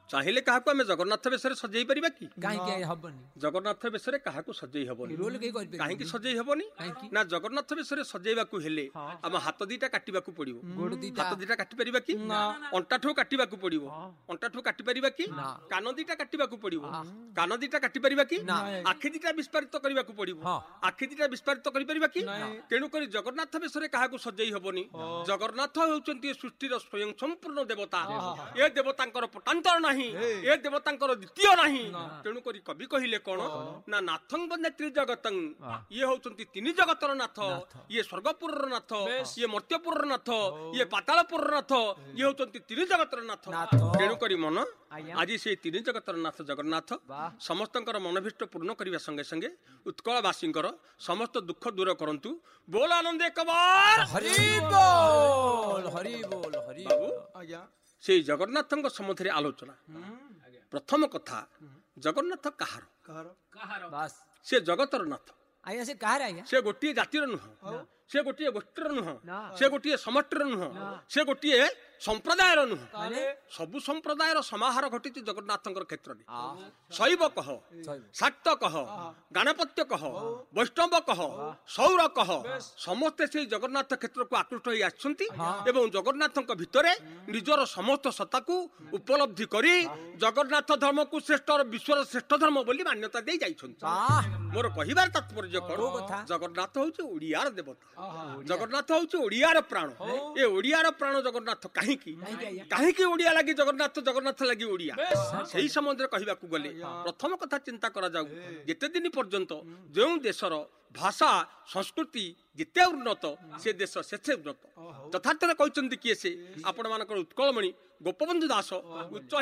ଚାହିଁଲେ କାହାକୁ ଆମେ ଜଗନ୍ନାଥ ବେଶରେ ସଜେଇ ପାରିବା କି? କାହିଁକି ହବନି? ଜଗନ୍ନାଥ ବେଶରେ କାହାକୁ ସଜେଇ ହବନି। ରୋଲ କେହି କରିପାରିବେନି। କାହିଁକି ସଜେଇ ହବନି? ନା ଜଗନ୍ନାଥ ବେଶରେ ସଜେଇବାକୁ ହେଲେ ଆମ ହାତ ଦିଟା କାଟିବାକୁ ପଡିବ। ଗୋଡ ଦିଟା ହାତ ଦିଟା କାଟି ପାରିବା କି? ଅଣ୍ଟାଠୁ କାଟିବାକୁ ପଡିବ। ଅଣ୍ଟାଠୁ କାଟି ପାରିବା କି? କାନ ଦିଟା କାଟିବାକୁ ପଡିବ। କାନ ଦିଟା କାଟି ପାରିବା କି? ଆଖି ଦିଟା ବିସ୍ତାରିତ କରିବାକୁ ପଡିବ। ଆଖି ଦିଟା ବିସ୍ତାରିତ କରିପାରିବା କି? ତେଣୁକରି ଜଗନ୍ନାଥ ବେଶରେ କାହାକୁ ସଜେଇ ହବନି। ଜଗନ୍ନାଥ ହେଉଛନ୍ତି ସୃଷ୍ଟିର ସ୍ୱୟଂ ସମ୍ପୂର୍ଣ୍ଣ ଦେବତା। ଏ ଦେବତାଙ୍କର ପଟାନ୍ତର ନାହିଁ, ଏ ଦେବତାଙ୍କର ଦ୍ୱିତୀୟ ନାହିଁ। ତେଣୁକରି କବି କହିଲେ କଣ ନା ନାଥଂ ବନ୍ଦେ ତ୍ରିଜଗତଂ, ଇଏ ହଉଛନ୍ତି ତିନି ଜଗତର ନାଥ। ଇଏ ସ୍ୱର୍ଗପୁରର ନାଥ, ଇଏ ମର୍ତ୍ତ୍ୟପୁରର ନାଥ, ଇଏ ପାତାଳପୁରର ନାଥ, ଇଏ ହଉଛନ୍ତି ତିନି ଜଗତର ନାଥ। ତେଣୁକରି ମନ ଆଜି ସେଇ ତିନି ଜଗତର ନାଥ ଜଗନ୍ନାଥ ସମସ୍ତଙ୍କର ମନୋଭୀଷ୍ଟ ପୂର୍ଣ୍ଣ କରିବା ସଙ୍ଗେ ସଙ୍ଗେ ଉତ୍କଳବାସୀଙ୍କର ସମସ୍ତ ଦୁଃଖ ଦୂର କରନ୍ତୁ। ବୋଲ ଆନନ୍ଦ ଏକବାର ହରି ବୋଲ, ହରି ବୋଲ, ହରି ବୋଲ। ସେଇ ଜଗନ୍ନାଥଙ୍କ ସମ୍ବନ୍ଧରେ ଆଲୋଚନା। ପ୍ରଥମ କଥା, ଜଗନ୍ନାଥ କାହାର? ବାସ୍ ସେ ଜଗତର ନାଥ। ଆଜ୍ଞା ସେ କାହାର ଆଜ୍ଞା? ସେ ଗୋଟିଏ ଜାତିର ନୁହଁ, ସେ ଗୋଟିଏ ଗୋଷ୍ଠୀର ନୁହଁ, ସେ ଗୋଟିଏ ସମଷ୍ଟିର ନୁହଁ, ସେ ଗୋଟିଏ ସମ୍ପ୍ରଦାୟର ନୁହଁ। ସବୁ ସମ୍ପ୍ରଦାୟର ସମାହାର ଘଟିଛି ଜଗନ୍ନାଥଙ୍କର କ୍ଷେତ୍ରରେ। ଶୈବ କହ, ଶାକ୍ତ କହ, ଗାଣପତ୍ୟ କହ, ବୈଷ୍ଣବ କହ, ସୌର କହ, ସମସ୍ତେ ସେଇ ଜଗନ୍ନାଥ କ୍ଷେତ୍ରକୁ ଆକୃଷ୍ଟ ହୋଇ ଆସିଛନ୍ତି ଏବଂ ଜଗନ୍ନାଥଙ୍କ ଭିତରେ ନିଜର ସମସ୍ତ ସତ୍ତାକୁ ଉପଲବ୍ଧି କରି ଜଗନ୍ନାଥ ଧର୍ମକୁ ବିଶ୍ୱର ଶ୍ରେଷ୍ଠ ଧର୍ମ ବୋଲି ମାନ୍ୟତା ଦେଇ ଯାଇଛନ୍ତି। ମୋର କହିବାର ତାତ୍ପର୍ଯ୍ୟ କଣ? ଜଗନ୍ନାଥ ହଉଛି ଓଡିଆର ଦେବତା, ଜଗନ୍ନାଥ ହଉଛି ଓଡିଆର ପ୍ରାଣ। ଏ ଓଡିଆର ପ୍ରାଣ ଜଗନ୍ନାଥ କାହିଁକି ଓଡିଆ ଲାଗି ଜଗନ୍ନାଥ, ଜଗନ୍ନାଥ ଲାଗି ଓଡିଆ? ସେଇ ସମ୍ବନ୍ଧରେ କହିବାକୁ ଗଲେ ପ୍ରଥମ କଥା ଚିନ୍ତା କରାଯାଉ, ଯେତେ ଦିନ ପର୍ଯ୍ୟନ୍ତ ଯେଉଁ ଦେଶର ଭାଷା ସଂସ୍କୃତି ଯେତେ ଉନ୍ନତ ସେ ଦେଶ ସେତେ ଉନ୍ନତ। ଯଥାର୍ଥରେ କହିଛନ୍ତି କିଏ? ସେ ଆପଣ ମାନଙ୍କର ଉତ୍କଳମଣି ଗୋପବନ୍ଧୁ ଦାସ ଉଚ୍ଚ